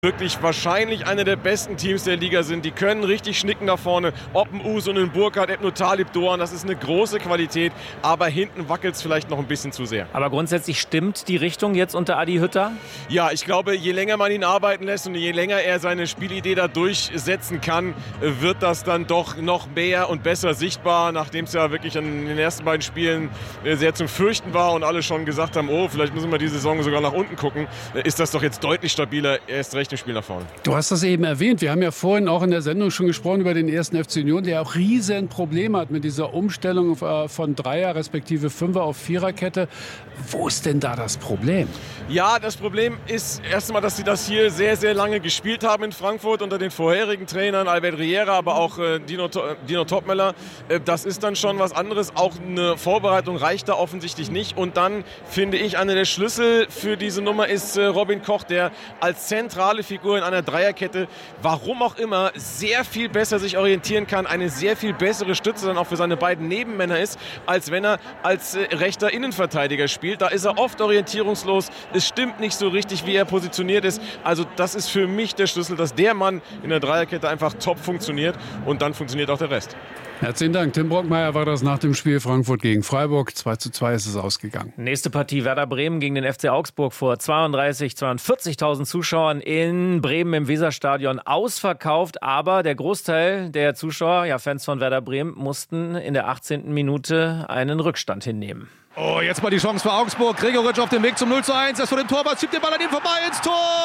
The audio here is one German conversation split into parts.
wirklich wahrscheinlich eine der besten Teams der Liga sind. Die können richtig schnicken nach vorne. Ob ein Us und ein Burkhardt, Ebno Talib, Doan, das ist eine große Qualität. Aber hinten wackelt es vielleicht noch ein bisschen zu sehr. Aber grundsätzlich stimmt die Richtung jetzt unter Adi Hütter? Ja, ich glaube, je länger man ihn arbeiten lässt und je länger er seine Spielidee da durchsetzen kann, wird das dann doch noch mehr und besser sichtbar. Nachdem es ja wirklich in den ersten beiden Spielen sehr zum Fürchten war und alle schon gesagt haben, oh, vielleicht müssen wir diese Saison sogar nach unten gucken, ist das doch jetzt deutlich stabiler, erst recht im Spiel nach vorne. Du hast das eben erwähnt. Wir haben ja vorhin auch in der Sendung schon gesprochen über den ersten FC Union, der auch riesen Probleme hat mit dieser Umstellung von Dreier- respektive Fünfer- auf Viererkette. Wo ist denn da das Problem? Ja, das Problem ist erstmal, dass sie das hier sehr, sehr lange gespielt haben in Frankfurt unter den vorherigen Trainern, Albert Riera, aber auch Dino Topmöller. Das ist dann schon was anderes. Auch eine Vorbereitung reicht da offensichtlich nicht. Und dann finde ich, einer der Schlüssel für diese Nummer ist Robin Koch, der als zentrale Figur in einer Dreierkette, warum auch immer, sehr viel besser sich orientieren kann, eine sehr viel bessere Stütze dann auch für seine beiden Nebenmänner ist, als wenn er als rechter Innenverteidiger spielt. Da ist er oft orientierungslos. Es stimmt nicht so richtig, wie er positioniert ist. Also das ist für mich der Schlüssel, dass der Mann in der Dreierkette einfach top funktioniert und dann funktioniert auch der Rest. Herzlichen Dank. Tim Brockmeier war das nach dem Spiel Frankfurt gegen Freiburg. 2:2 ist es ausgegangen. Nächste Partie Werder Bremen gegen den FC Augsburg vor 42.000 Zuschauern in Bremen im Weserstadion ausverkauft. Aber der Großteil der Zuschauer, ja Fans von Werder Bremen, mussten in der 18. Minute einen Rückstand hinnehmen. Oh, jetzt mal die Chance für Augsburg. Gregoritsch auf dem Weg zum 0:1. Erst vor dem Torwart, schiebt den Ball an ihm vorbei ins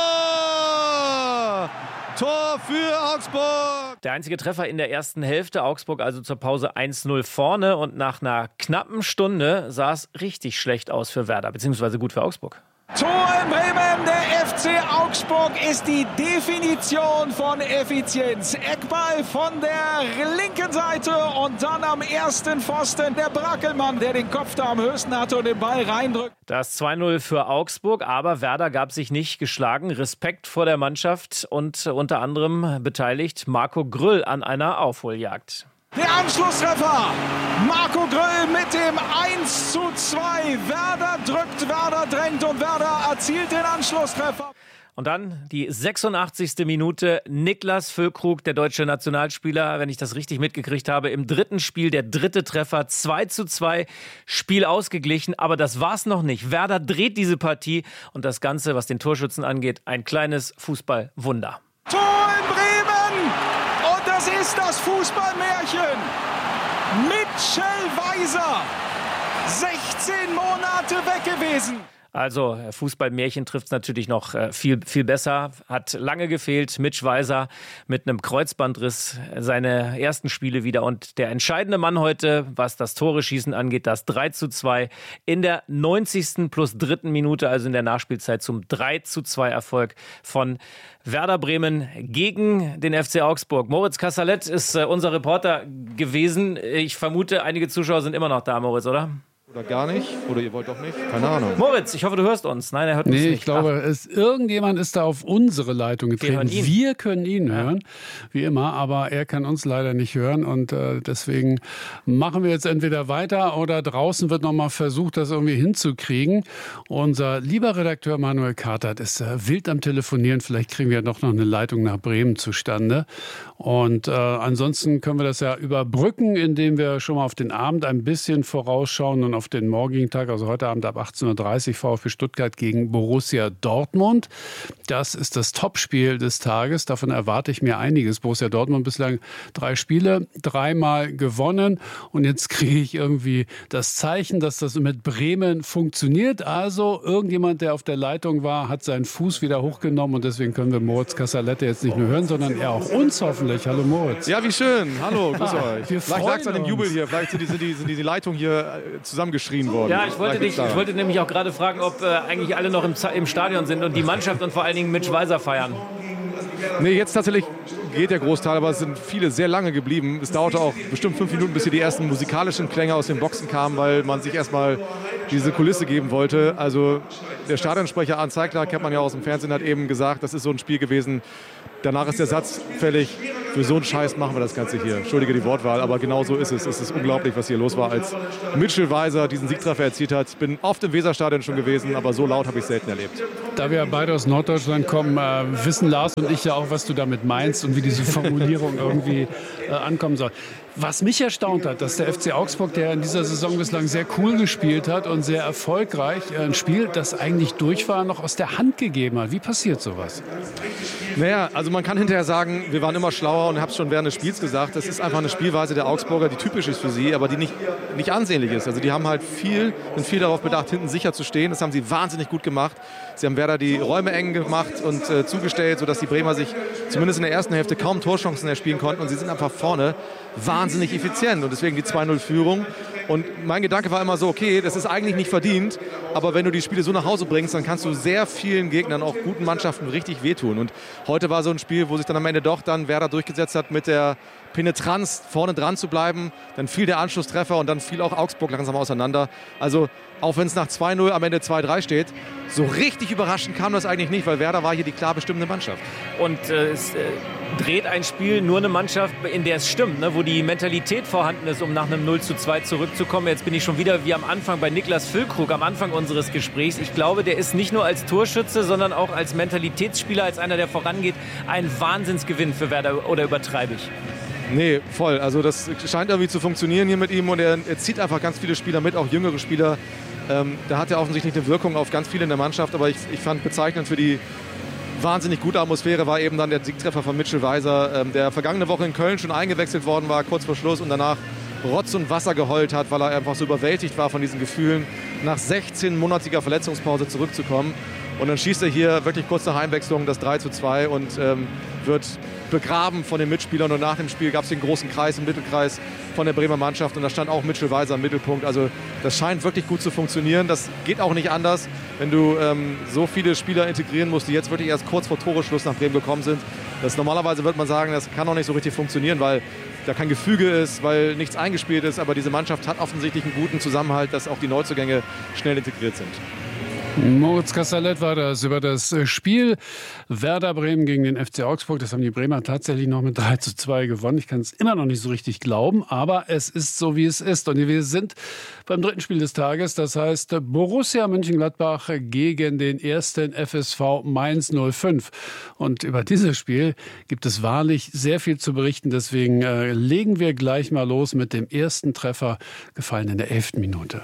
Tor! Tor für Augsburg! Der einzige Treffer in der ersten Hälfte. Augsburg also zur Pause 1:0 vorne. Und nach einer knappen Stunde sah es richtig schlecht aus für Werder, beziehungsweise gut für Augsburg. Tor in Bremen, der FC Augsburg ist die Definition von Effizienz. Eckball von der linken Seite und dann am ersten Pfosten der Brackelmann, der den Kopf da am höchsten hatte und den Ball reindrückt. Das 2:0 für Augsburg, aber Werder gab sich nicht geschlagen. Respekt vor der Mannschaft und unter anderem beteiligt Marco Grüll an einer Aufholjagd. Der Anschlusstreffer. Marco Grüll mit dem 1:2. Werder drückt, Werder drängt und Werder erzielt den Anschlusstreffer. Und dann die 86. Minute. Niklas Füllkrug, der deutsche Nationalspieler, wenn ich das richtig mitgekriegt habe, im dritten Spiel der dritte Treffer. 2:2. Spiel ausgeglichen, aber das war's noch nicht. Werder dreht diese Partie und das Ganze, was den Torschützen angeht, ein kleines Fußballwunder. Tor in Bremen! Und das ist das Fußballmärchen. Mitchell Weiser, 16 Monate weg gewesen. Also Fußballmärchen trifft es natürlich noch viel, viel besser. Hat lange gefehlt. Mitch Weiser mit einem Kreuzbandriss seine ersten Spiele wieder. Und der entscheidende Mann heute, was das Tore-Schießen angeht, das 3:2 in der 90. plus 3. Minute, also in der Nachspielzeit zum 3:2 Erfolg von Werder Bremen gegen den FC Augsburg. Moritz Kassalet ist unser Reporter gewesen. Ich vermute, einige Zuschauer sind immer noch da, Moritz, oder? Oder gar nicht? Oder ihr wollt doch nicht? Keine Ahnung. Moritz, ich hoffe, du hörst uns. Nein, er hört uns nicht. Ich glaube, irgendjemand ist da auf unsere Leitung getreten. Wir können ihn hören, wie immer, aber er kann uns leider nicht hören. Und deswegen machen wir jetzt entweder weiter oder draußen wird nochmal versucht, das irgendwie hinzukriegen. Unser lieber Redakteur Manuel Kartert ist wild am Telefonieren. Vielleicht kriegen wir doch noch eine Leitung nach Bremen zustande. Und ansonsten können wir das ja überbrücken, indem wir schon mal auf den Abend ein bisschen vorausschauen und auf den morgigen Tag, also heute Abend ab 18:30 Uhr, VfB Stuttgart gegen Borussia Dortmund. Das ist das Topspiel des Tages. Davon erwarte ich mir einiges. Borussia Dortmund bislang 3 Spiele, 3-mal gewonnen. Und jetzt kriege ich irgendwie das Zeichen, dass das mit Bremen funktioniert. Also irgendjemand, der auf der Leitung war, hat seinen Fuß wieder hochgenommen. Und deswegen können wir Moritz Kassalette jetzt nicht nur hören, sondern er auch uns hoffentlich. Hallo Moritz. Ja, wie schön. Hallo, grüß euch. Vielleicht lag es an dem Jubel hier. Vielleicht sind die Leitung hier zusammengeschrien worden. Ja, ich wollte nämlich auch gerade fragen, ob eigentlich alle noch im Stadion sind und die Mannschaft und vor allen Dingen Mitch Weiser feiern. Nee, jetzt tatsächlich geht der Großteil, aber es sind viele sehr lange geblieben. Es dauerte auch bestimmt 5 Minuten, bis hier die ersten musikalischen Klänge aus den Boxen kamen, weil man sich erstmal diese Kulisse geben wollte. Also der Stadionsprecher Arndt Zeigler, kennt man ja aus dem Fernsehen, hat eben gesagt, das ist so ein Spiel gewesen. Danach ist der Satz fällig, für so einen Scheiß machen wir das Ganze hier. Entschuldige die Wortwahl, aber genau so ist es. Es ist unglaublich, was hier los war, als Mitchell Weiser diesen Siegtreffer erzielt hat. Ich bin oft im Weserstadion schon gewesen, aber so laut habe ich es selten erlebt. Da wir beide aus Norddeutschland kommen, wissen Lars und ich ja auch, was du damit meinst und wie diese Formulierung irgendwie ankommen soll. Was mich erstaunt hat, dass der FC Augsburg, der in dieser Saison bislang sehr cool gespielt hat und sehr erfolgreich, ein Spiel, das eigentlich durch war, noch aus der Hand gegeben hat. Wie passiert sowas? Naja, also man kann hinterher sagen, wir waren immer schlauer und ich habe es schon während des Spiels gesagt, das ist einfach eine Spielweise der Augsburger, die typisch ist für sie, aber die nicht ansehnlich ist. Also die haben halt viel darauf bedacht, hinten sicher zu stehen. Das haben sie wahnsinnig gut gemacht. Sie haben Werder die Räume eng gemacht und zugestellt, sodass die Bremer sich zumindest in der ersten Hälfte kaum Torchancen erspielen konnten und sie sind einfach vorne wahnsinnig effizient und deswegen die 2-0-Führung. Und mein Gedanke war immer so, okay, das ist eigentlich nicht verdient, aber wenn du die Spiele so nach Hause bringst, dann kannst du sehr vielen Gegnern, auch guten Mannschaften, richtig wehtun. Und heute war so ein Spiel, wo sich dann am Ende doch dann Werder durchgesetzt hat mit der Penetranz, vorne dran zu bleiben. Dann fiel der Anschlusstreffer und dann fiel auch Augsburg langsam auseinander. Also auch wenn es nach 2-0 am Ende 2-3 steht, so richtig überraschend kam das eigentlich nicht, weil Werder war hier die klar bestimmende Mannschaft. Und es dreht ein Spiel nur eine Mannschaft, in der es stimmt, ne? Wo die Mentalität vorhanden ist, um nach einem 0-2 zurückzukommen. Jetzt bin ich schon wieder wie am Anfang bei Niklas Füllkrug, am Anfang unseres Gesprächs. Ich glaube, der ist nicht nur als Torschütze, sondern auch als Mentalitätsspieler, als einer, der vorangeht, ein Wahnsinnsgewinn für Werder, oder übertreibe ich? Nee, voll. Also das scheint irgendwie zu funktionieren hier mit ihm und er zieht einfach ganz viele Spieler mit, auch jüngere Spieler. Da hat er offensichtlich eine Wirkung auf ganz viele in der Mannschaft, aber ich fand bezeichnend für die wahnsinnig gute Atmosphäre war eben dann der Siegtreffer von Mitchell Weiser, der vergangene Woche in Köln schon eingewechselt worden war, kurz vor Schluss und danach Rotz und Wasser geheult hat, weil er einfach so überwältigt war von diesen Gefühlen, nach 16-monatiger Verletzungspause zurückzukommen. Und dann schießt er hier wirklich kurz nach Einwechslung das 3-2 und wird begraben von den Mitspielern. Und nach dem Spiel gab es den großen Kreis, den Mittelkreis von der Bremer Mannschaft. Und da stand auch Mitchell Weiser im Mittelpunkt. Also das scheint wirklich gut zu funktionieren. Das geht auch nicht anders, wenn du so viele Spieler integrieren musst, die jetzt wirklich erst kurz vor Toreschluss nach Bremen gekommen sind. Normalerweise wird man sagen, das kann auch nicht so richtig funktionieren, weil da kein Gefüge ist, weil nichts eingespielt ist. Aber diese Mannschaft hat offensichtlich einen guten Zusammenhalt, dass auch die Neuzugänge schnell integriert sind. Moritz Castellet war das über das Spiel Werder Bremen gegen den FC Augsburg. Das haben die Bremer tatsächlich noch mit 3-2 gewonnen. Ich kann es immer noch nicht so richtig glauben, aber es ist so, wie es ist. Und wir sind beim dritten Spiel des Tages. Das heißt Borussia Mönchengladbach gegen den ersten FSV Mainz 05. Und über dieses Spiel gibt es wahrlich sehr viel zu berichten. Deswegen legen wir gleich mal los mit dem ersten Treffer, gefallen in der 11. Minute.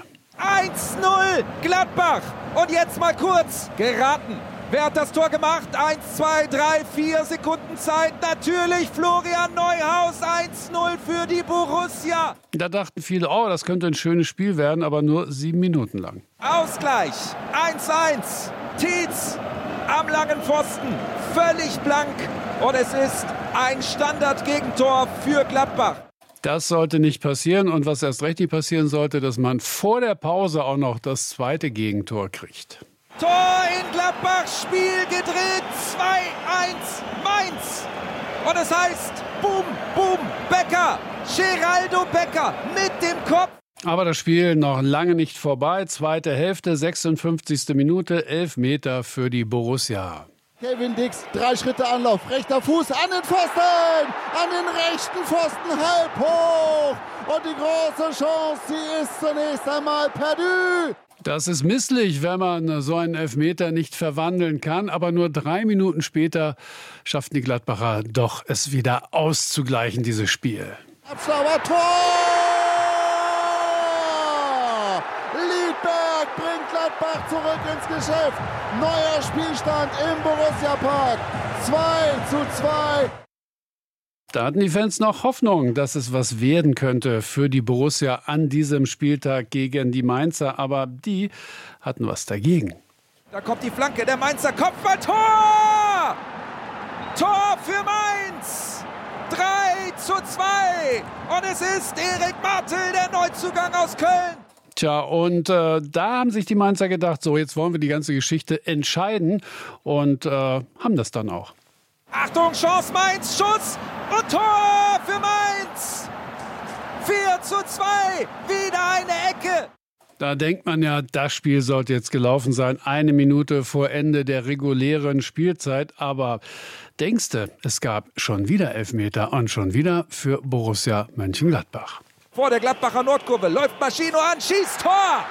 1-0 Gladbach. Und jetzt mal kurz geraten. Wer hat das Tor gemacht? 1, 2, 3, 4 Sekunden Zeit. Natürlich Florian Neuhaus. 1-0 für die Borussia. Da dachten viele, oh, das könnte ein schönes Spiel werden, aber nur 7 Minuten lang. Ausgleich. 1-1. Tietz am langen Pfosten. Völlig blank. Und es ist ein Standard-Gegentor für Gladbach. Das sollte nicht passieren und was erst recht nicht passieren sollte, dass man vor der Pause auch noch das zweite Gegentor kriegt. Tor in Gladbach, Spiel gedreht, 2-1 Mainz. Und es heißt, boom, boom, Becker, Geraldo Becker mit dem Kopf. Aber das Spiel noch lange nicht vorbei. Zweite Hälfte, 56. Minute, 11 Meter für die Borussia. Kevin Dix, 3 Schritte Anlauf, rechter Fuß an den Pfosten, an den rechten Pfosten, halb hoch. Und die große Chance, die ist zunächst einmal perdu. Das ist misslich, wenn man so einen Elfmeter nicht verwandeln kann. Aber nur 3 Minuten später schafften die Gladbacher doch, es wieder auszugleichen, dieses Spiel. Abschlauer Tor! Liedberg bringt Gladbach zurück ins Geschäft. Neuer Spielstand im Borussia-Park. 2-2. Da hatten die Fans noch Hoffnung, dass es was werden könnte für die Borussia an diesem Spieltag gegen die Mainzer. Aber die hatten was dagegen. Da kommt die Flanke, der Mainzer Kopfballtor! Tor für Mainz! 3-2. Und es ist Erik Martel, der Neuzugang aus Köln. Tja, und da haben sich die Mainzer gedacht, so jetzt wollen wir die ganze Geschichte entscheiden und haben das dann auch. Achtung, Chance Mainz, Schuss und Tor für Mainz. 4:2, wieder eine Ecke. Da denkt man ja, das Spiel sollte jetzt gelaufen sein, 1 Minute vor Ende der regulären Spielzeit. Aber denkste, es gab schon wieder Elfmeter und schon wieder für Borussia Mönchengladbach. Vor der Gladbacher Nordkurve läuft Maschino an, schießt Tor.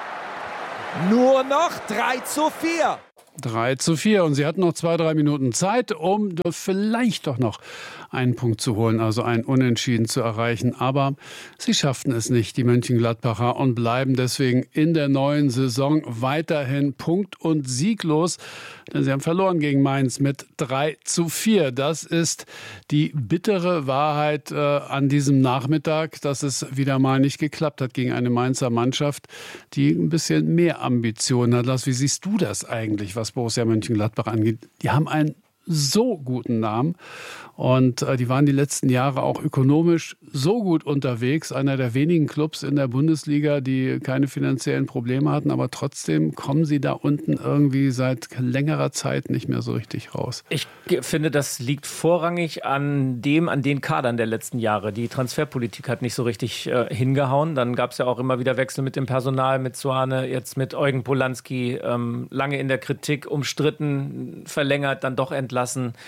Nur noch 3:4. 3:4 und sie hatten noch 2-3 Minuten Zeit, um vielleicht doch noch einen Punkt zu holen, also ein Unentschieden zu erreichen. Aber sie schafften es nicht, die Mönchengladbacher, und bleiben deswegen in der neuen Saison weiterhin punkt- und sieglos. Denn sie haben verloren gegen Mainz mit 3:4. Das ist die bittere Wahrheit an diesem Nachmittag, dass es wieder mal nicht geklappt hat gegen eine Mainzer Mannschaft, die ein bisschen mehr Ambitionen hat. Lars, wie siehst du das eigentlich, was Borussia Mönchengladbach angeht? Die haben einen so guten Namen und die waren die letzten Jahre auch ökonomisch so gut unterwegs. Einer der wenigen Clubs in der Bundesliga, die keine finanziellen Probleme hatten, aber trotzdem kommen sie da unten irgendwie seit längerer Zeit nicht mehr so richtig raus. Ich finde, das liegt vorrangig an den Kadern der letzten Jahre. Die Transferpolitik hat nicht so richtig hingehauen. Dann gab es ja auch immer wieder Wechsel mit dem Personal, mit Suane, jetzt mit Eugen Polanski, lange in der Kritik, umstritten, verlängert, dann doch entlassen.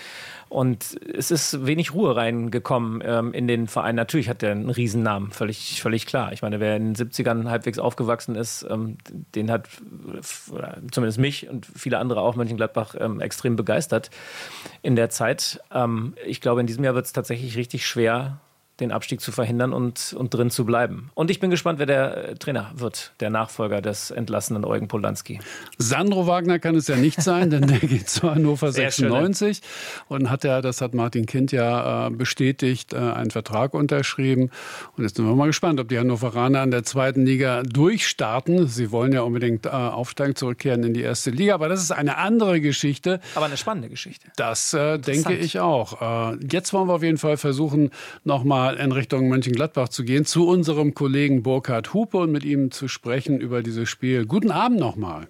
Und es ist wenig Ruhe reingekommen in den Verein. Natürlich hat der einen Riesennamen, völlig klar. Ich meine, wer in den 70ern halbwegs aufgewachsen ist, den hat zumindest mich und viele andere auch Mönchengladbach extrem begeistert in der Zeit. Ich glaube, in diesem Jahr wird es tatsächlich richtig schwer, den Abstieg zu verhindern und drin zu bleiben. Und ich bin gespannt, wer der Trainer wird, der Nachfolger des entlassenen Eugen Polanski. Sandro Wagner kann es ja nicht sein, denn der geht zu Hannover 96 und das hat Martin Kind ja bestätigt, einen Vertrag unterschrieben. Und jetzt sind wir mal gespannt, ob die Hannoveraner in der zweiten Liga durchstarten. Sie wollen ja unbedingt aufsteigen, zurückkehren in die erste Liga, aber das ist eine andere Geschichte. Aber eine spannende Geschichte. Das denke ich auch. Jetzt wollen wir auf jeden Fall versuchen, nochmal in Richtung Mönchengladbach zu gehen, zu unserem Kollegen Burkhard Hupe und mit ihm zu sprechen über dieses Spiel. Guten Abend nochmal.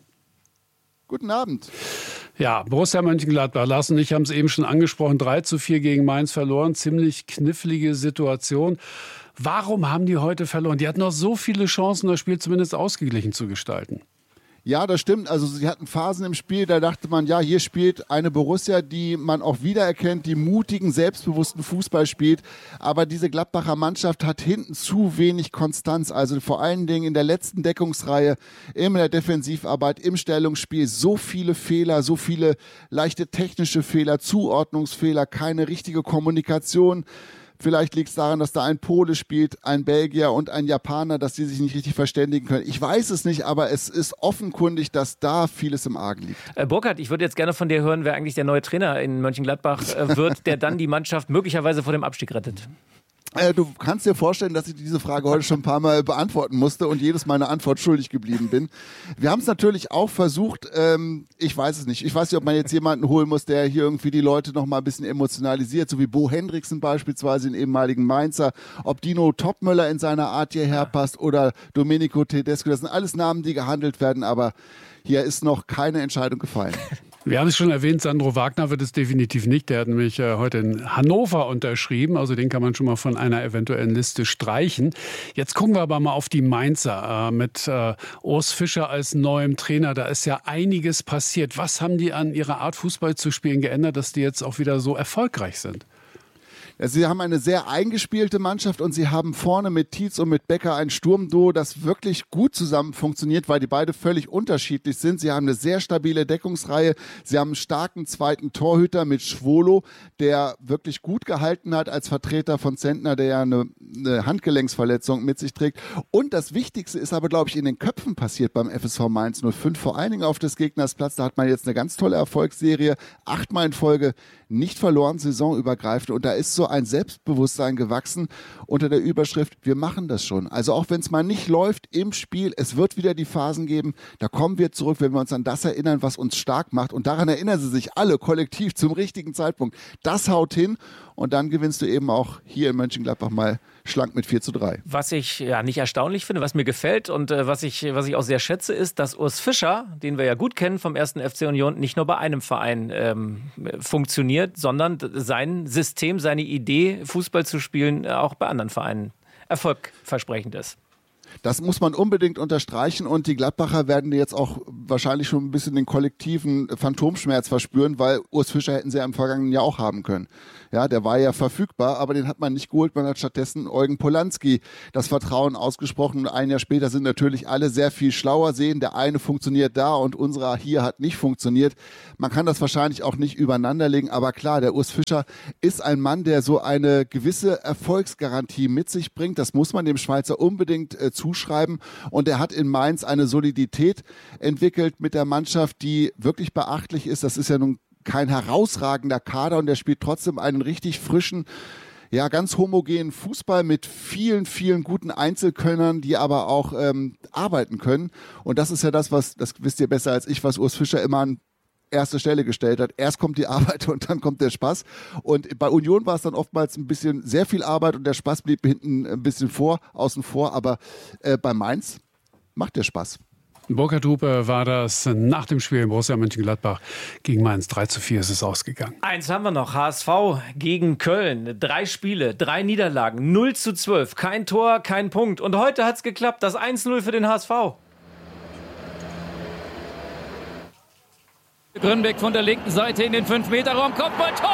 Guten Abend. Ja, Borussia Mönchengladbach, Lars und ich haben es eben schon angesprochen, 3:4 gegen Mainz verloren, ziemlich knifflige Situation. Warum haben die heute verloren? Die hatten noch so viele Chancen, das Spiel zumindest ausgeglichen zu gestalten. Ja, das stimmt. Also sie hatten Phasen im Spiel, da dachte man, ja, hier spielt eine Borussia, die man auch wiedererkennt, die mutigen, selbstbewussten Fußball spielt. Aber diese Gladbacher Mannschaft hat hinten zu wenig Konstanz. Also vor allen Dingen in der letzten Deckungsreihe, in der Defensivarbeit, im Stellungsspiel, so viele Fehler, so viele leichte technische Fehler, Zuordnungsfehler, keine richtige Kommunikation. Vielleicht liegt es daran, dass da ein Pole spielt, ein Belgier und ein Japaner, dass die sich nicht richtig verständigen können. Ich weiß es nicht, aber es ist offenkundig, dass da vieles im Argen liegt. Burkhard, ich würde jetzt gerne von dir hören, wer eigentlich der neue Trainer in Mönchengladbach wird, der dann die Mannschaft möglicherweise vor dem Abstieg rettet. Du kannst dir vorstellen, dass ich diese Frage heute schon ein paar Mal beantworten musste und jedes Mal eine Antwort schuldig geblieben bin. Wir haben es natürlich auch versucht, ich weiß es nicht. Ich weiß nicht, ob man jetzt jemanden holen muss, der hier irgendwie die Leute noch mal ein bisschen emotionalisiert, so wie Bo Hendricksen beispielsweise, den ehemaligen Mainzer, ob Dino Topmöller in seiner Art hierher passt oder Domenico Tedesco. Das sind alles Namen, die gehandelt werden, aber hier ist noch keine Entscheidung gefallen. Wir haben es schon erwähnt, Sandro Wagner wird es definitiv nicht. Der hat nämlich heute in Hannover unterschrieben. Also den kann man schon mal von einer eventuellen Liste streichen. Jetzt gucken wir aber mal auf die Mainzer mit Urs Fischer als neuem Trainer. Da ist ja einiges passiert. Was haben die an ihrer Art, Fußball zu spielen, geändert, dass die jetzt auch wieder so erfolgreich sind? Sie haben eine sehr eingespielte Mannschaft und sie haben vorne mit Tietz und mit Becker ein Sturmduo, das wirklich gut zusammen funktioniert, weil die beide völlig unterschiedlich sind. Sie haben eine sehr stabile Deckungsreihe. Sie haben einen starken zweiten Torhüter mit Schwolo, der wirklich gut gehalten hat als Vertreter von Zentner, der ja eine Handgelenksverletzung mit sich trägt. Und das Wichtigste ist aber, glaube ich, in den Köpfen passiert beim FSV Mainz 05, vor allen Dingen auf des Gegners Platz. Da hat man jetzt eine ganz tolle Erfolgsserie, 8-mal in Folge nicht verloren, saisonübergreifend. Und da ist so ein Selbstbewusstsein gewachsen unter der Überschrift, wir machen das schon. Also auch wenn es mal nicht läuft im Spiel, es wird wieder die Phasen geben, da kommen wir zurück, wenn wir uns an das erinnern, was uns stark macht. Und daran erinnern sie sich alle kollektiv zum richtigen Zeitpunkt. Das haut hin und dann gewinnst du eben auch hier in Mönchengladbach mal schlank mit 4:3. Was ich ja nicht erstaunlich finde, was mir gefällt und was ich auch sehr schätze, ist, dass Urs Fischer, den wir ja gut kennen vom 1. FC Union, nicht nur bei einem Verein funktioniert, sondern sein System, seine Idee Idee, Fußball zu spielen, auch bei anderen Vereinen erfolgversprechend ist. Das muss man unbedingt unterstreichen und die Gladbacher werden jetzt auch wahrscheinlich schon ein bisschen den kollektiven Phantomschmerz verspüren, weil Urs Fischer hätten sie ja im vergangenen Jahr auch haben können. Ja, der war ja verfügbar, aber den hat man nicht geholt. Man hat stattdessen Eugen Polanski das Vertrauen ausgesprochen. Und ein Jahr später sind natürlich alle sehr viel schlauer, sehen, der eine funktioniert da und unserer hier hat nicht funktioniert. Man kann das wahrscheinlich auch nicht übereinanderlegen, aber klar, der Urs Fischer ist ein Mann, der so eine gewisse Erfolgsgarantie mit sich bringt. Das muss man dem Schweizer unbedingt zuschreiben. Und er hat in Mainz eine Solidität entwickelt mit der Mannschaft, die wirklich beachtlich ist. Das ist ja nun kein herausragender Kader und der spielt trotzdem einen richtig frischen, ja, ganz homogenen Fußball mit vielen, vielen guten Einzelkönnern, die aber auch arbeiten können. Und das ist ja das wisst ihr besser als ich, was Urs Fischer immer an erste Stelle gestellt hat. Erst kommt die Arbeit und dann kommt der Spaß. Und bei Union war es dann oftmals ein bisschen sehr viel Arbeit und der Spaß blieb hinten ein bisschen außen vor. Aber bei Mainz macht der Spaß. Burkhard Hupe war das nach dem Spiel in Borussia Mönchengladbach gegen Mainz. 3:4 ist es ausgegangen. Eins haben wir noch. HSV gegen Köln. 3 Spiele, 3 Niederlagen, 0:12. Kein Tor, kein Punkt. Und heute hat es geklappt. Das 1:0 für den HSV. Grünbeck von der linken Seite in den 5-Meter-Raum. Kopfball, Tor!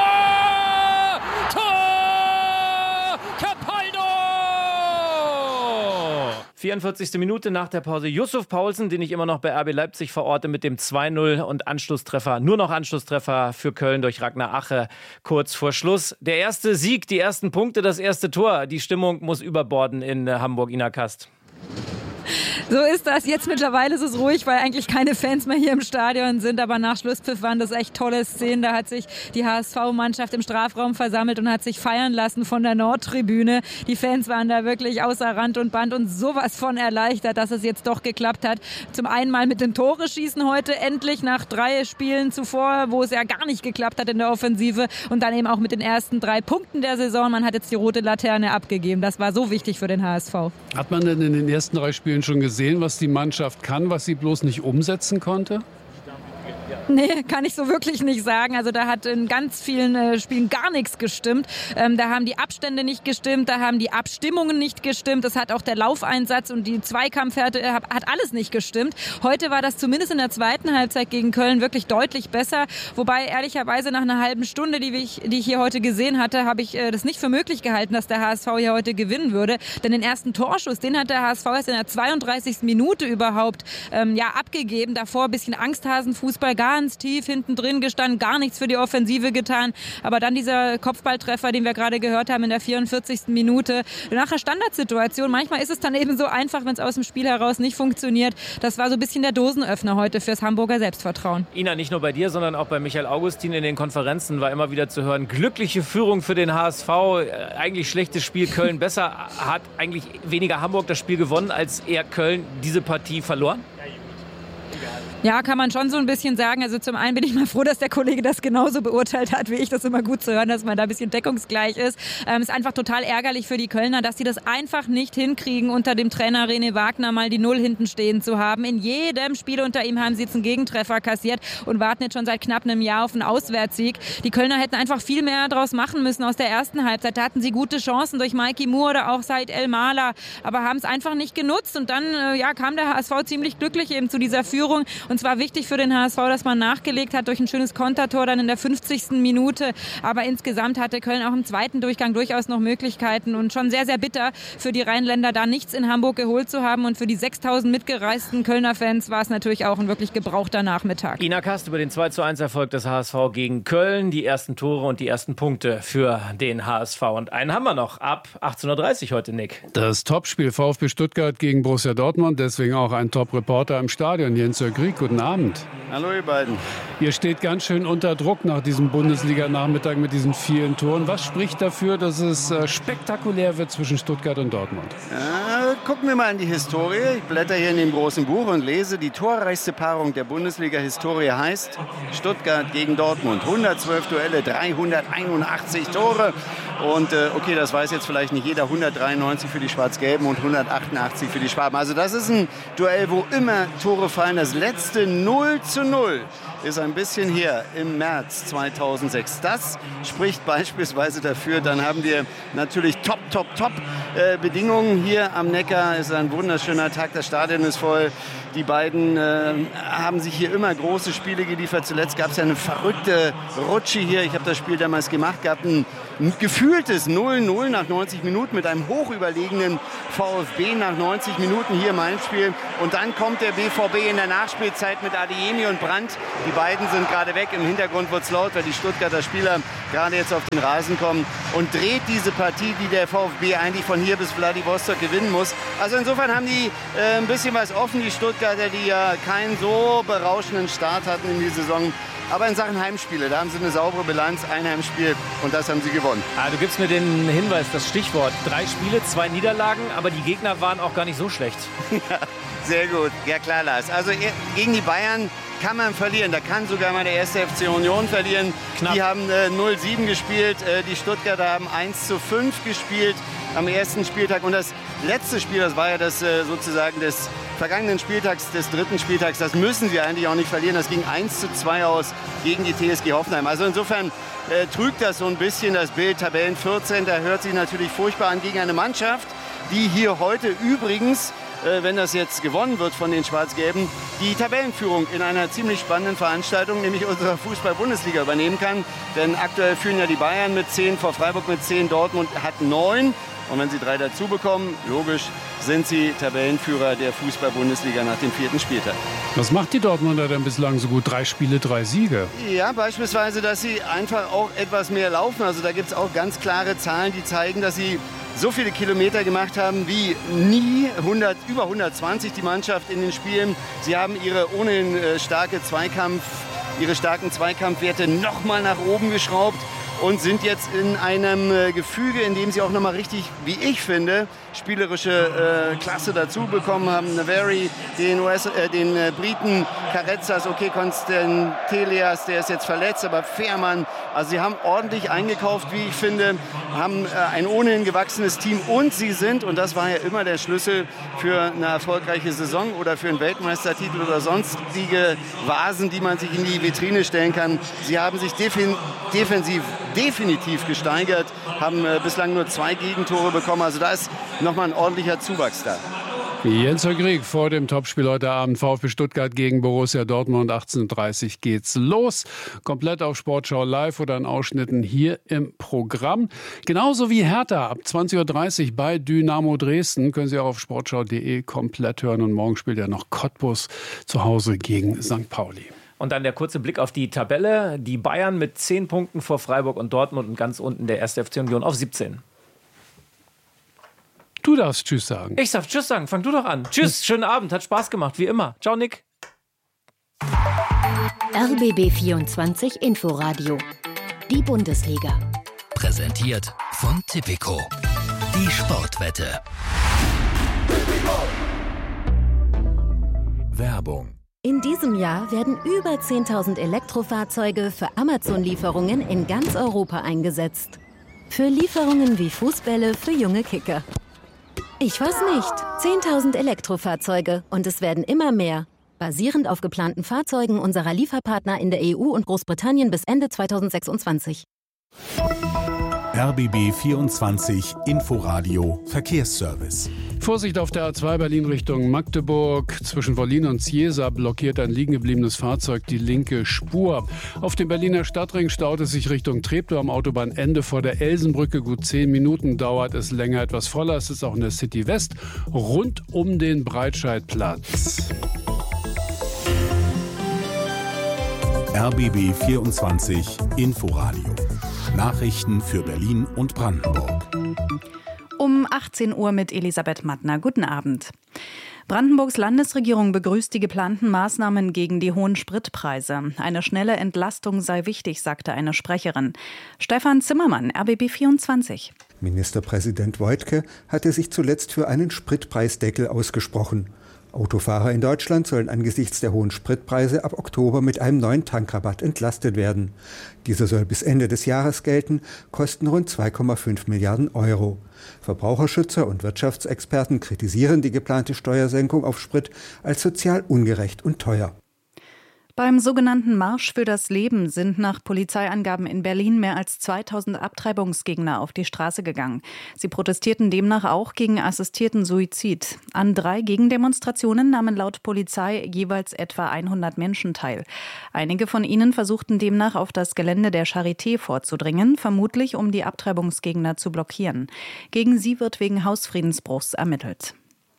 Tor! Capaldo! 44. Minute nach der Pause. Yusuf Paulsen, den ich immer noch bei RB Leipzig verorte, mit dem 2:0 und Anschlusstreffer. Nur noch Anschlusstreffer für Köln durch Ragnar Ache kurz vor Schluss. Der erste Sieg, die ersten Punkte, das erste Tor. Die Stimmung muss überborden in Hamburg. Ina Kast. So ist das. Jetzt mittlerweile ist es ruhig, weil eigentlich keine Fans mehr hier im Stadion sind. Aber nach Schlusspfiff waren das echt tolle Szenen. Da hat sich die HSV-Mannschaft im Strafraum versammelt und hat sich feiern lassen von der Nordtribüne. Die Fans waren da wirklich außer Rand und Band und sowas von erleichtert, dass es jetzt doch geklappt hat. Zum einen mal mit dem Tore-Schießen heute endlich nach 3 Spielen zuvor, wo es ja gar nicht geklappt hat in der Offensive. Und dann eben auch mit den ersten 3 Punkten der Saison. Man hat jetzt die rote Laterne abgegeben. Das war so wichtig für den HSV. Hat man denn in den ersten 3 Spielen schon gesehen, was die Mannschaft kann, was sie bloß nicht umsetzen konnte? Nee, kann ich so wirklich nicht sagen. Also da hat in ganz vielen Spielen gar nichts gestimmt. Da haben die Abstände nicht gestimmt, da haben die Abstimmungen nicht gestimmt. Das hat auch der Laufeinsatz und die Zweikampfhärte hat alles nicht gestimmt. Heute war das zumindest in der zweiten Halbzeit gegen Köln wirklich deutlich besser. Wobei ehrlicherweise nach einer halben Stunde, die ich hier heute gesehen hatte, habe ich das nicht für möglich gehalten, dass der HSV hier heute gewinnen würde. Denn den ersten Torschuss, den hat der HSV erst in der 32. Minute überhaupt abgegeben. Davor ein bisschen Angsthasenfußball, ganz tief hinten drin gestanden, gar nichts für die Offensive getan. Aber dann dieser Kopfballtreffer, den wir gerade gehört haben in der 44. Minute. Nach einer Standardsituation, manchmal ist es dann eben so einfach, wenn es aus dem Spiel heraus nicht funktioniert. Das war so ein bisschen der Dosenöffner heute fürs Hamburger Selbstvertrauen. Ina, nicht nur bei dir, sondern auch bei Michael Augustin in den Konferenzen war immer wieder zu hören, glückliche Führung für den HSV, eigentlich schlechtes Spiel, Köln besser. Hat eigentlich weniger Hamburg das Spiel gewonnen, als eher Köln diese Partie verloren? Ja, kann man schon so ein bisschen sagen. Also zum einen bin ich mal froh, dass der Kollege das genauso beurteilt hat, wie ich. Das immer gut zu hören, dass man da ein bisschen deckungsgleich ist. Ist einfach total ärgerlich für die Kölner, dass sie das einfach nicht hinkriegen, unter dem Trainer René Wagner mal die 0 hinten stehen zu haben. In jedem Spiel unter ihm haben sie jetzt einen Gegentreffer kassiert und warten jetzt schon seit knapp einem Jahr auf einen Auswärtssieg. Die Kölner hätten einfach viel mehr draus machen müssen aus der ersten Halbzeit. Da hatten sie gute Chancen durch Mikey Moore oder auch Said El-Mala, aber haben es einfach nicht genutzt. Und dann kam der HSV ziemlich glücklich eben zu dieser Führung. Und zwar wichtig für den HSV, dass man nachgelegt hat durch ein schönes Kontertor dann in der 50. Minute. Aber insgesamt hatte Köln auch im zweiten Durchgang durchaus noch Möglichkeiten und schon sehr, sehr bitter für die Rheinländer, da nichts in Hamburg geholt zu haben. Und für die 6.000 mitgereisten Kölner Fans war es natürlich auch ein wirklich gebrauchter Nachmittag. Ina Kast über den 2:1 Erfolg des HSV gegen Köln. Die ersten Tore und die ersten Punkte für den HSV. Und einen haben wir noch ab 18:30 Uhr heute, Nick. Das Topspiel VfB Stuttgart gegen Borussia Dortmund. Deswegen auch ein Top-Reporter im Stadion, Jens Krieg. Guten Abend. Hallo ihr beiden. Ihr steht ganz schön unter Druck nach diesem Bundesliga-Nachmittag mit diesen vielen Toren. Was spricht dafür, dass es spektakulär wird zwischen Stuttgart und Dortmund? gucken wir mal in die Historie. Ich blätter hier in dem großen Buch und lese, die torreichste Paarung der Bundesliga-Historie heißt Stuttgart gegen Dortmund. 112 Duelle, 381 Tore. Und okay, das weiß jetzt vielleicht nicht jeder, 193 für die Schwarz-Gelben und 188 für die Schwaben. Also das ist ein Duell, wo immer Tore fallen. Das letzte 0:0 ist ein bisschen her, im März 2006. Das spricht beispielsweise dafür. Dann haben wir natürlich top Bedingungen hier am Neckar. Es ist ein wunderschöner Tag, das Stadion ist voll. Die beiden haben sich hier immer große Spiele geliefert. Zuletzt gab es ja eine verrückte Rutsche hier. Ich habe das Spiel damals gemacht, gab ein gefühltes 0:0 nach 90 Minuten mit einem hochüberlegenen VfB nach 90 Minuten hier im Heimspiel. Und dann kommt der BVB in der Nachspielzeit mit Adeyemi und Brandt. Die beiden sind gerade weg. Im Hintergrund wird es laut, weil die Stuttgarter Spieler gerade jetzt auf den Rasen kommen und dreht diese Partie, die der VfB eigentlich von hier bis Vladivostok gewinnen muss. Also insofern haben die ein bisschen was offen, die Stuttgarter, die ja keinen so berauschenden Start hatten in die Saison. Aber in Sachen Heimspiele, da haben sie eine saubere Bilanz, ein Heimspiel und das haben sie gewonnen. Du gibst mir den Hinweis, das Stichwort. 3 Spiele, 2 Niederlagen, aber die Gegner waren auch gar nicht so schlecht. Ja, sehr gut. Ja klar, Lars. Also gegen die Bayern kann man verlieren. Da kann sogar mal der 1. FC Union verlieren. Knapp. Die haben 0:7 gespielt. Die Stuttgarter haben 1:5 gespielt am ersten Spieltag. Und das letzte Spiel, das war ja das sozusagen des vergangenen Spieltags, des 3. Spieltags, das müssen sie eigentlich auch nicht verlieren. Das ging 1:2 aus gegen die TSG Hoffenheim. Also insofern trügt das so ein bisschen das Bild. Tabellen 14. Da hört sich natürlich furchtbar an gegen eine Mannschaft, die hier heute übrigens, wenn das jetzt gewonnen wird von den Schwarz-Gelben, die Tabellenführung in einer ziemlich spannenden Veranstaltung, nämlich unserer Fußball-Bundesliga, übernehmen kann. Denn aktuell führen ja die Bayern mit 10, vor Freiburg mit 10, Dortmund hat 9. Und wenn sie 3 dazu bekommen, logisch, sind sie Tabellenführer der Fußball-Bundesliga nach dem 4. Spieltag. Was macht die Dortmunder denn bislang so gut? 3 Spiele, 3 Siege. Ja, beispielsweise, dass sie einfach auch etwas mehr laufen. Also da gibt es auch ganz klare Zahlen, die zeigen, dass sie so viele Kilometer gemacht haben wie nie, über 120 die Mannschaft in den Spielen. Sie haben ihre ohnehin starken Zweikampfwerte nochmal nach oben geschraubt und sind jetzt in einem Gefüge, in dem sie auch nochmal richtig, wie ich finde, spielerische Klasse dazu bekommen haben. Navary, den Briten, Carrezzas, okay, Konstantelias, der ist jetzt verletzt, aber Fährmann. Also sie haben ordentlich eingekauft, wie ich finde, haben ein ohnehin gewachsenes Team und sie sind, und das war ja immer der Schlüssel für eine erfolgreiche Saison oder für einen Weltmeistertitel oder sonstige Vasen, die man sich in die Vitrine stellen kann. Sie haben sich defensiv definitiv gesteigert, haben bislang nur 2 Gegentore bekommen. Also da ist nochmal ein ordentlicher Zuwachs da. Jens Högrig vor dem Topspiel heute Abend. VfB Stuttgart gegen Borussia Dortmund. 18:30 Uhr geht's los. Komplett auf Sportschau Live oder in Ausschnitten hier im Programm. Genauso wie Hertha ab 20:30 Uhr bei Dynamo Dresden. Können Sie auch auf sportschau.de komplett hören. Und morgen spielt ja noch Cottbus zu Hause gegen St. Pauli. Und dann der kurze Blick auf die Tabelle. Die Bayern mit 10 Punkten vor Freiburg und Dortmund und ganz unten der 1. FC Union auf 17. Du darfst Tschüss sagen. Ich darf Tschüss sagen. Fang du doch an. Tschüss, schönen Abend. Hat Spaß gemacht, wie immer. Ciao, Nick. RBB 24 Inforadio. Die Bundesliga. Präsentiert von Tipico. Die Sportwette. Werbung. In diesem Jahr werden über 10.000 Elektrofahrzeuge für Amazon-Lieferungen in ganz Europa eingesetzt. Für Lieferungen wie Fußbälle für junge Kicker. Ich weiß nicht. 10.000 Elektrofahrzeuge und es werden immer mehr. Basierend auf geplanten Fahrzeugen unserer Lieferpartner in der EU und Großbritannien bis Ende 2026. RBB 24 Inforadio Verkehrsservice. Vorsicht auf der A2 Berlin Richtung Magdeburg. Zwischen Wollin und Ciesa blockiert ein liegen gebliebenes Fahrzeug die linke Spur. Auf dem Berliner Stadtring staut es sich Richtung Treptow am Autobahnende vor der Elsenbrücke. Gut 10 Minuten dauert es länger, etwas voller. Es ist auch in der City West rund um den Breitscheidplatz. RBB 24 Inforadio. Nachrichten für Berlin und Brandenburg. Um 18 Uhr mit Elisabeth Mattner. Guten Abend. Brandenburgs Landesregierung begrüßt die geplanten Maßnahmen gegen die hohen Spritpreise. Eine schnelle Entlastung sei wichtig, sagte eine Sprecherin. Stefan Zimmermann, RBB 24. Ministerpräsident Woidke hatte sich zuletzt für einen Spritpreisdeckel ausgesprochen. Autofahrer in Deutschland sollen angesichts der hohen Spritpreise ab Oktober mit einem neuen Tankrabatt entlastet werden. Dieser soll bis Ende des Jahres gelten, kosten rund 2,5 Milliarden Euro. Verbraucherschützer und Wirtschaftsexperten kritisieren die geplante Steuersenkung auf Sprit als sozial ungerecht und teuer. Beim sogenannten Marsch für das Leben sind nach Polizeiangaben in Berlin mehr als 2000 Abtreibungsgegner auf die Straße gegangen. Sie protestierten demnach auch gegen assistierten Suizid. An 3 Gegendemonstrationen nahmen laut Polizei jeweils etwa 100 Menschen teil. Einige von ihnen versuchten demnach auf das Gelände der Charité vorzudringen, vermutlich um die Abtreibungsgegner zu blockieren. Gegen sie wird wegen Hausfriedensbruchs ermittelt.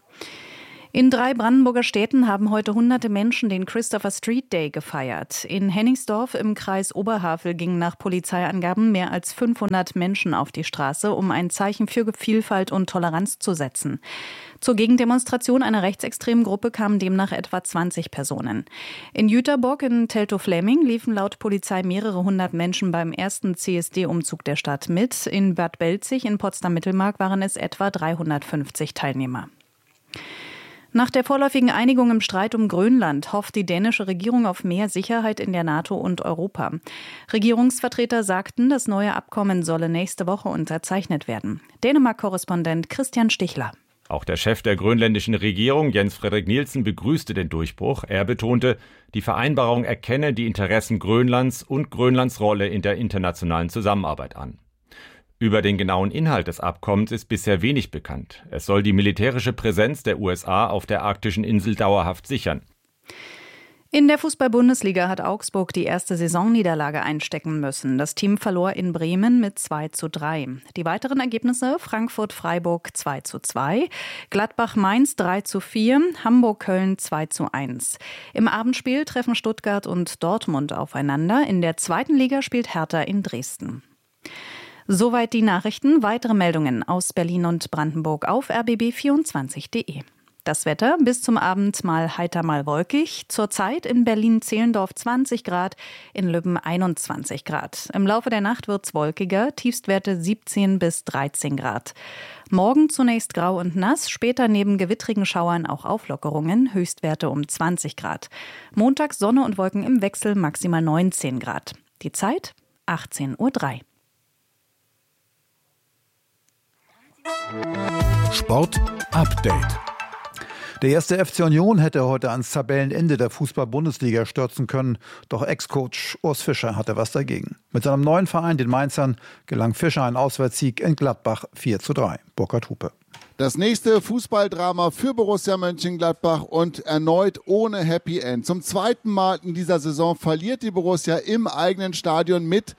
In 3 Brandenburger Städten haben heute hunderte Menschen den Christopher Street Day gefeiert. In Hennigsdorf im Kreis Oberhavel gingen nach Polizeiangaben mehr als 500 Menschen auf die Straße, um ein Zeichen für Vielfalt und Toleranz zu setzen. Zur Gegendemonstration einer rechtsextremen Gruppe kamen demnach etwa 20 Personen. In Jüterbock in Teltow-Fläming liefen laut Polizei mehrere hundert Menschen beim ersten CSD-Umzug der Stadt mit. In Bad Belzig in Potsdam-Mittelmark waren es etwa 350 Teilnehmer. Nach der vorläufigen Einigung im Streit um Grönland hofft die dänische Regierung auf mehr Sicherheit in der NATO und Europa. Regierungsvertreter sagten, das neue Abkommen solle nächste Woche unterzeichnet werden. Dänemark-Korrespondent Christian Stichler. Auch der Chef der grönländischen Regierung, Jens Frederik Nielsen, begrüßte den Durchbruch. Er betonte, die Vereinbarung erkenne die Interessen Grönlands und Grönlands Rolle in der internationalen Zusammenarbeit an. Über den genauen Inhalt des Abkommens ist bisher wenig bekannt. Es soll die militärische Präsenz der USA auf der arktischen Insel dauerhaft sichern. In der Fußball-Bundesliga hat Augsburg die erste Saisonniederlage einstecken müssen. Das Team verlor in Bremen mit 2:3. Die weiteren Ergebnisse: Frankfurt-Freiburg 2:2, Gladbach-Mainz 3:4, Hamburg-Köln 2:1. Im Abendspiel treffen Stuttgart und Dortmund aufeinander. In der zweiten Liga spielt Hertha in Dresden. Soweit die Nachrichten. Weitere Meldungen aus Berlin und Brandenburg auf rbb24.de. Das Wetter: bis zum Abend mal heiter, mal wolkig. Zurzeit in Berlin-Zehlendorf 20 Grad, in Lübben 21 Grad. Im Laufe der Nacht wird's wolkiger, Tiefstwerte 17 bis 13 Grad. Morgen zunächst grau und nass, später neben gewittrigen Schauern auch Auflockerungen, Höchstwerte um 20 Grad. Montag Sonne und Wolken im Wechsel, maximal 19 Grad. Die Zeit 18:03 Uhr. Sport Update. Der erste FC Union hätte heute ans Tabellenende der Fußball-Bundesliga stürzen können, doch Ex-Coach Urs Fischer hatte was dagegen. Mit seinem neuen Verein, den Mainzern, gelang Fischer ein Auswärtssieg in Gladbach 4:3. Burkhard Hupe. Das nächste Fußballdrama für Borussia Mönchengladbach und erneut ohne Happy End. Zum zweiten Mal in dieser Saison verliert die Borussia im eigenen Stadion mit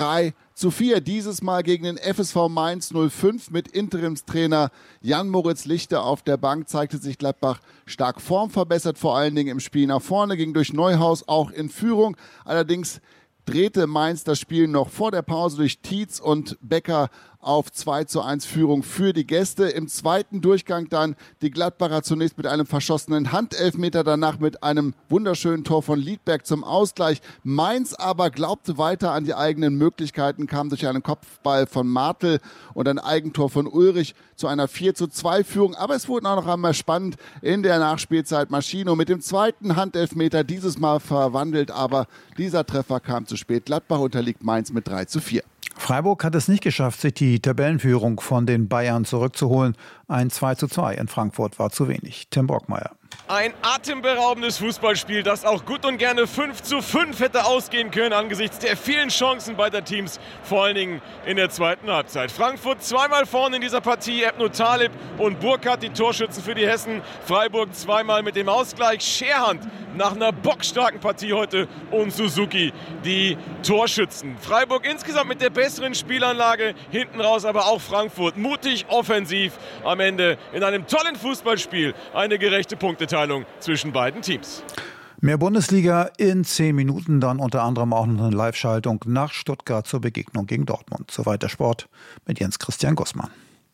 3:4. Dieses Mal gegen den FSV Mainz 05 mit Interimstrainer Jan-Moritz Lichter auf der Bank zeigte sich Gladbach stark formverbessert, vor allen Dingen im Spiel nach vorne, ging durch Neuhaus auch in Führung. Allerdings drehte Mainz das Spiel noch vor der Pause durch Tietz und Becker auf 2:1 Führung für die Gäste. Im zweiten Durchgang dann die Gladbacher zunächst mit einem verschossenen Handelfmeter, danach mit einem wunderschönen Tor von Liedberg zum Ausgleich. Mainz aber glaubte weiter an die eigenen Möglichkeiten, kam durch einen Kopfball von Martel und ein Eigentor von Ulrich zu einer 4:2 Führung. Aber es wurde auch noch einmal spannend in der Nachspielzeit. Maschino mit dem zweiten Handelfmeter, dieses Mal verwandelt, aber dieser Treffer kam zu spät. Gladbach unterliegt Mainz mit 3:4. Freiburg hat es nicht geschafft, sich die Tabellenführung von den Bayern zurückzuholen. Ein 2:2 in Frankfurt war zu wenig. Tim Brockmeier. Ein atemberaubendes Fußballspiel, das auch gut und gerne 5:5 hätte ausgehen können angesichts der vielen Chancen beider Teams, vor allen Dingen in der zweiten Halbzeit. Frankfurt zweimal vorne in dieser Partie, Ebno Talib und Burkhardt, die Torschützen für die Hessen. Freiburg zweimal mit dem Ausgleich. Scherhand nach einer bockstarken Partie heute und Suzuki die Torschützen. Freiburg insgesamt mit der besseren Spielanlage, hinten raus aber auch Frankfurt mutig, offensiv, am Ende in einem tollen Fußballspiel eine gerechte Punkteteilung zwischen beiden Teams. Mehr Bundesliga in 10 Minuten, dann unter anderem auch noch eine Live-Schaltung nach Stuttgart zur Begegnung gegen Dortmund. Soweit der Sport mit Jens Christian Gussmann.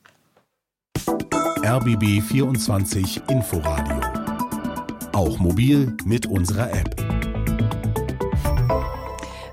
RBB 24 Inforadio. Auch mobil mit unserer App.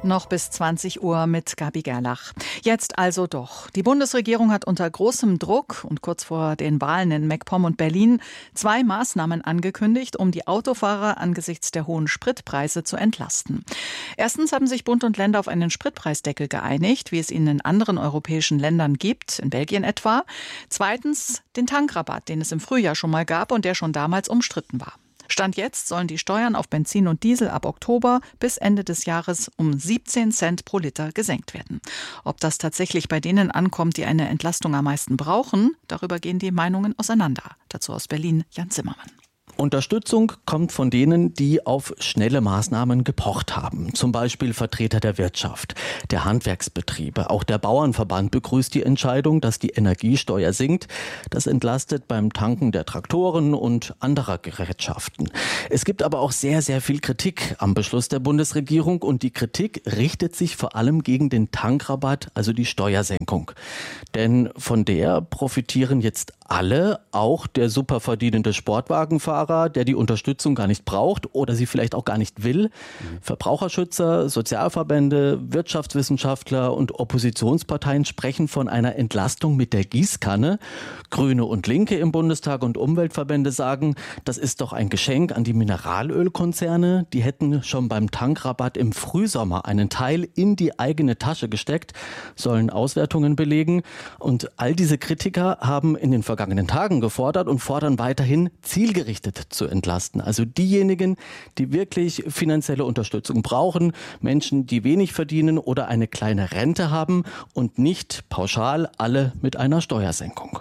Noch bis 20 Uhr mit Gabi Gerlach. Jetzt also doch. Die Bundesregierung hat unter großem Druck und kurz vor den Wahlen in MacPom und Berlin 2 Maßnahmen angekündigt, um die Autofahrer angesichts der hohen Spritpreise zu entlasten. Erstens haben sich Bund und Länder auf einen Spritpreisdeckel geeinigt, wie es ihn in anderen europäischen Ländern gibt, in Belgien etwa. Zweitens den Tankrabatt, den es im Frühjahr schon mal gab und der schon damals umstritten war. Stand jetzt sollen die Steuern auf Benzin und Diesel ab Oktober bis Ende des Jahres um 17 Cent pro Liter gesenkt werden. Ob das tatsächlich bei denen ankommt, die eine Entlastung am meisten brauchen, darüber gehen die Meinungen auseinander. Dazu aus Berlin Jan Zimmermann. Unterstützung kommt von denen, die auf schnelle Maßnahmen gepocht haben. Zum Beispiel Vertreter der Wirtschaft, der Handwerksbetriebe. Auch der Bauernverband begrüßt die Entscheidung, dass die Energiesteuer sinkt. Das entlastet beim Tanken der Traktoren und anderer Gerätschaften. Es gibt aber auch sehr, sehr viel Kritik am Beschluss der Bundesregierung. Und die Kritik richtet sich vor allem gegen den Tankrabatt, also die Steuersenkung. Denn von der profitieren jetzt alle, auch der superverdienende Sportwagenfahrer, der die Unterstützung gar nicht braucht oder sie vielleicht auch gar nicht will. Verbraucherschützer, Sozialverbände, Wirtschaftswissenschaftler und Oppositionsparteien sprechen von einer Entlastung mit der Gießkanne. Grüne und Linke im Bundestag und Umweltverbände sagen, das ist doch ein Geschenk an die Mineralölkonzerne. Die hätten schon beim Tankrabatt im Frühsommer einen Teil in die eigene Tasche gesteckt, sollen Auswertungen belegen. Und all diese Kritiker haben in den vergangenen Tagen gefordert und fordern weiterhin, zielgerichtet zu entlasten. Also diejenigen, die wirklich finanzielle Unterstützung brauchen, Menschen, die wenig verdienen oder eine kleine Rente haben und nicht pauschal alle mit einer Steuersenkung.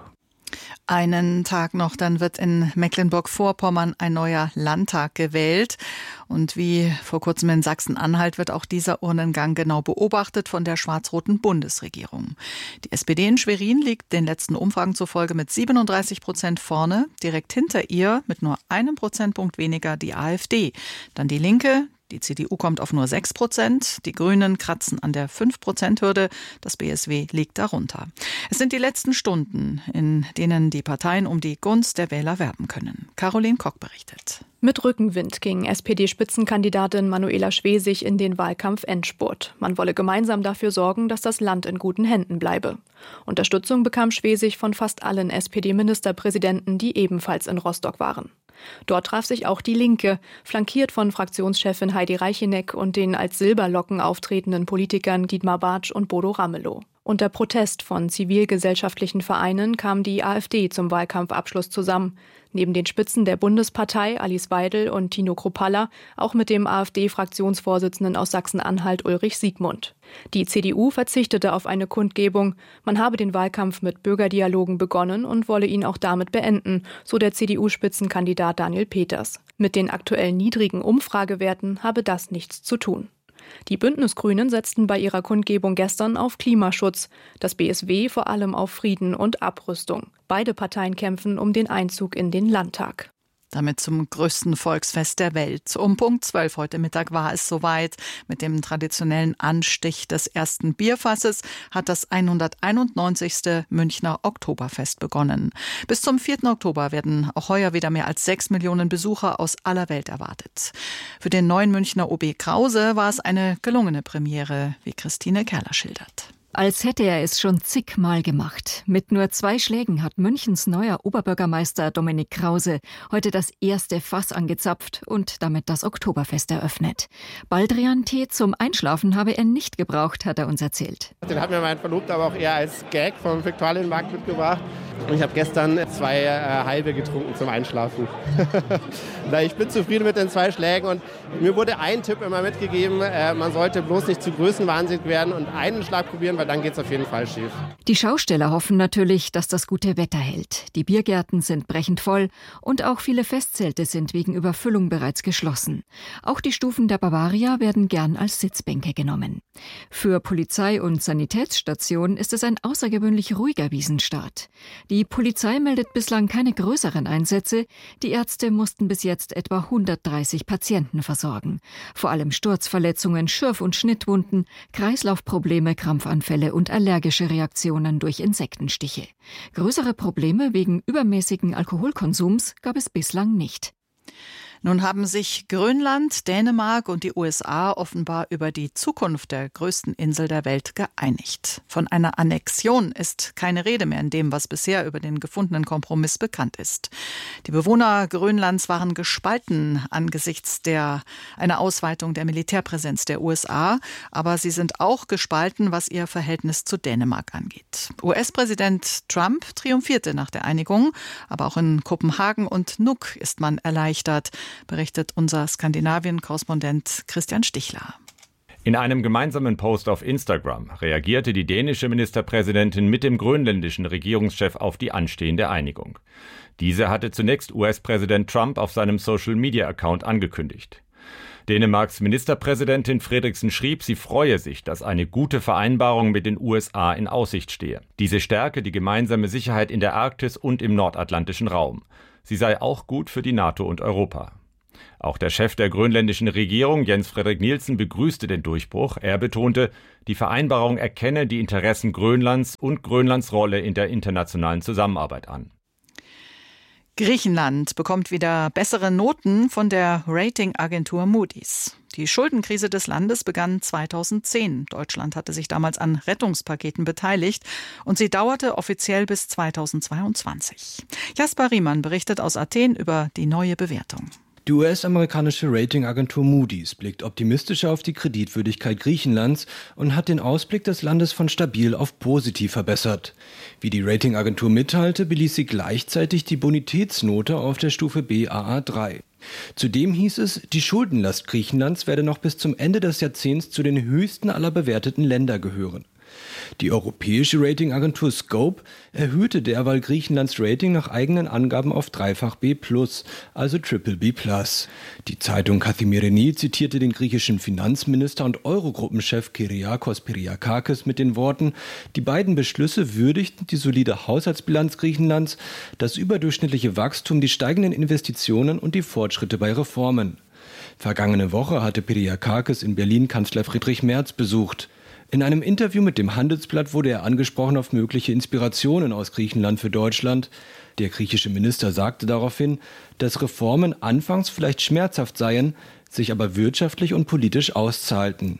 Einen Tag noch, dann wird in Mecklenburg-Vorpommern ein neuer Landtag gewählt. Und wie vor kurzem in Sachsen-Anhalt wird auch dieser Urnengang genau beobachtet von der schwarz-roten Bundesregierung. Die SPD in Schwerin liegt den letzten Umfragen zufolge mit 37% vorne. Direkt hinter ihr mit nur 1 Prozentpunkt weniger die AfD. Dann die Linke. Die CDU kommt auf nur 6%, die Grünen kratzen an der 5%-Hürde, das BSW liegt darunter. Es sind die letzten Stunden, in denen die Parteien um die Gunst der Wähler werben können. Caroline Kock berichtet. Mit Rückenwind ging SPD-Spitzenkandidatin Manuela Schwesig in den Wahlkampf-Endspurt. Man wolle gemeinsam dafür sorgen, dass das Land in guten Händen bleibe. Unterstützung bekam Schwesig von fast allen SPD-Ministerpräsidenten, die ebenfalls in Rostock waren. Dort traf sich auch die Linke, flankiert von Fraktionschefin Heidi Reicheneck und den als Silberlocken auftretenden Politikern Dietmar Bartsch und Bodo Ramelow. Unter Protest von zivilgesellschaftlichen Vereinen kam die AfD zum Wahlkampfabschluss zusammen. Neben den Spitzen der Bundespartei Alice Weidel und Tino Kruppalla auch mit dem AfD-Fraktionsvorsitzenden aus Sachsen-Anhalt Ulrich Siegmund. Die CDU verzichtete auf eine Kundgebung. Man habe den Wahlkampf mit Bürgerdialogen begonnen und wolle ihn auch damit beenden, so der CDU-Spitzenkandidat Daniel Peters. Mit den aktuell niedrigen Umfragewerten habe das nichts zu tun. Die Bündnisgrünen setzten bei ihrer Kundgebung gestern auf Klimaschutz, das BSW vor allem auf Frieden und Abrüstung. Beide Parteien kämpfen um den Einzug in den Landtag. Damit zum größten Volksfest der Welt. Um Punkt 12 heute Mittag war es soweit. Mit dem traditionellen Anstich des ersten Bierfasses hat das 191. Münchner Oktoberfest begonnen. Bis zum 4. Oktober werden auch heuer wieder mehr als 6 Millionen Besucher aus aller Welt erwartet. Für den neuen Münchner OB Krause war es eine gelungene Premiere, wie Christine Kerler schildert. Als hätte er es schon zigmal gemacht. Mit nur 2 Schlägen hat Münchens neuer Oberbürgermeister Dominik Krause heute das erste Fass angezapft und damit das Oktoberfest eröffnet. Baldrian-Tee zum Einschlafen habe er nicht gebraucht, hat er uns erzählt. Den hat mir mein Verlobter aber auch eher als Gag vom Viktualienmarkt mitgebracht. Und ich habe gestern 2 halbe getrunken zum Einschlafen. Ich bin zufrieden mit den 2 Schlägen und mir wurde ein Tipp immer mitgegeben, man sollte bloß nicht zu größenwahnsinnig werden und einen Schlag probieren, weil dann geht es auf jeden Fall schief. Die Schausteller hoffen natürlich, dass das gute Wetter hält. Die Biergärten sind brechend voll und auch viele Festzelte sind wegen Überfüllung bereits geschlossen. Auch die Stufen der Bavaria werden gern als Sitzbänke genommen. Für Polizei und Sanitätsstation ist es ein außergewöhnlich ruhiger Wiesenstart. Die Polizei meldet bislang keine größeren Einsätze. Die Ärzte mussten bis jetzt etwa 130 Patienten versorgen. Vor allem Sturzverletzungen, Schürf- und Schnittwunden, Kreislaufprobleme, Krampfanfälle und allergische Reaktionen durch Insektenstiche. Größere Probleme wegen übermäßigen Alkoholkonsums gab es bislang nicht. Nun haben sich Grönland, Dänemark und die USA offenbar über die Zukunft der größten Insel der Welt geeinigt. Von einer Annexion ist keine Rede mehr in dem, was bisher über den gefundenen Kompromiss bekannt ist. Die Bewohner Grönlands waren gespalten angesichts einer Ausweitung der Militärpräsenz der USA, aber sie sind auch gespalten, was ihr Verhältnis zu Dänemark angeht. US-Präsident Trump triumphierte nach der Einigung, aber auch in Kopenhagen und Nuuk ist man erleichtert, berichtet unser Skandinavien-Korrespondent Christian Stichler. In einem gemeinsamen Post auf Instagram reagierte die dänische Ministerpräsidentin mit dem grönländischen Regierungschef auf die anstehende Einigung. Diese hatte zunächst US-Präsident Trump auf seinem Social-Media-Account angekündigt. Dänemarks Ministerpräsidentin Frederiksen schrieb, sie freue sich, dass eine gute Vereinbarung mit den USA in Aussicht stehe. Diese stärke die gemeinsame Sicherheit in der Arktis und im nordatlantischen Raum. Sie sei auch gut für die NATO und Europa. Auch der Chef der grönländischen Regierung, Jens Frederik Nielsen, begrüßte den Durchbruch. Er betonte, die Vereinbarung erkenne die Interessen Grönlands und Grönlands Rolle in der internationalen Zusammenarbeit an. Griechenland bekommt wieder bessere Noten von der Ratingagentur Moody's. Die Schuldenkrise des Landes begann 2010. Deutschland hatte sich damals an Rettungspaketen beteiligt und sie dauerte offiziell bis 2022. Jasper Riemann berichtet aus Athen über die neue Bewertung. Die US-amerikanische Ratingagentur Moody's blickt optimistischer auf die Kreditwürdigkeit Griechenlands und hat den Ausblick des Landes von stabil auf positiv verbessert. Wie die Ratingagentur mitteilte, beließ sie gleichzeitig die Bonitätsnote auf der Stufe Baa3. Zudem hieß es, die Schuldenlast Griechenlands werde noch bis zum Ende des Jahrzehnts zu den höchsten aller bewerteten Länder gehören. Die europäische Ratingagentur Scope erhöhte derweil Griechenlands Rating nach eigenen Angaben auf dreifach B+, also BBB+. Die Zeitung Kathimerini zitierte den griechischen Finanzminister und Eurogruppenchef Kyriakos Piriakakis mit den Worten, die beiden Beschlüsse würdigten die solide Haushaltsbilanz Griechenlands, das überdurchschnittliche Wachstum, die steigenden Investitionen und die Fortschritte bei Reformen. Vergangene Woche hatte Piriakakis in Berlin Kanzler Friedrich Merz besucht. In einem Interview mit dem Handelsblatt wurde er angesprochen auf mögliche Inspirationen aus Griechenland für Deutschland. Der griechische Minister sagte daraufhin, dass Reformen anfangs vielleicht schmerzhaft seien, sich aber wirtschaftlich und politisch auszahlten.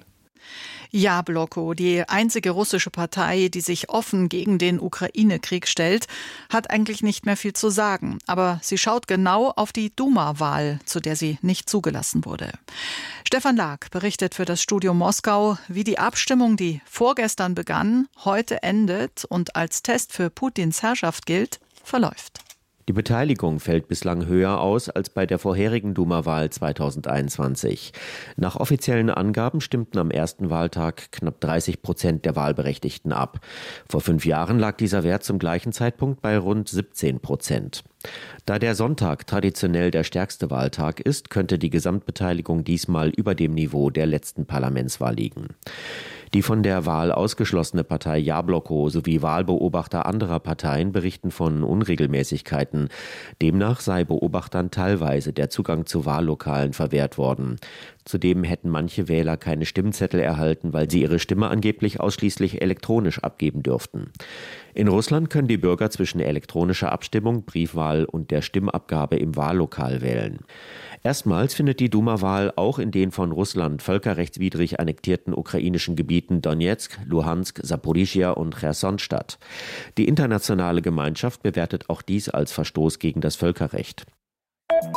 Jabloko, die einzige russische Partei, die sich offen gegen den Ukraine-Krieg stellt, hat eigentlich nicht mehr viel zu sagen. Aber sie schaut genau auf die Duma-Wahl, zu der sie nicht zugelassen wurde. Stefan Lag berichtet für das Studio Moskau, wie die Abstimmung, die vorgestern begann, heute endet und als Test für Putins Herrschaft gilt, verläuft. Die Beteiligung fällt bislang höher aus als bei der vorherigen Duma-Wahl 2021. Nach offiziellen Angaben stimmten am ersten Wahltag knapp 30% der Wahlberechtigten ab. Vor 5 Jahren lag dieser Wert zum gleichen Zeitpunkt bei rund 17%. Da der Sonntag traditionell der stärkste Wahltag ist, könnte die Gesamtbeteiligung diesmal über dem Niveau der letzten Parlamentswahl liegen. Die von der Wahl ausgeschlossene Partei Jabloko sowie Wahlbeobachter anderer Parteien berichten von Unregelmäßigkeiten. Demnach sei Beobachtern teilweise der Zugang zu Wahllokalen verwehrt worden. Zudem hätten manche Wähler keine Stimmzettel erhalten, weil sie ihre Stimme angeblich ausschließlich elektronisch abgeben dürften. In Russland können die Bürger zwischen elektronischer Abstimmung, Briefwahl und der Stimmabgabe im Wahllokal wählen. Erstmals findet die Duma-Wahl auch in den von Russland völkerrechtswidrig annektierten ukrainischen Gebieten Donetsk, Luhansk, Saporischschja und Cherson statt. Die internationale Gemeinschaft bewertet auch dies als Verstoß gegen das Völkerrecht.